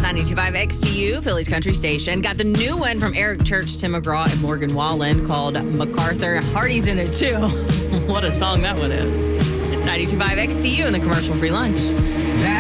92.5 XTU, Philly's country station. Got the new one from Eric Church, Tim McGraw, and Morgan Wallen called MacArthur. Hardy's in it too. What a song that one is. It's 92.5 XTU in the commercial free lunch.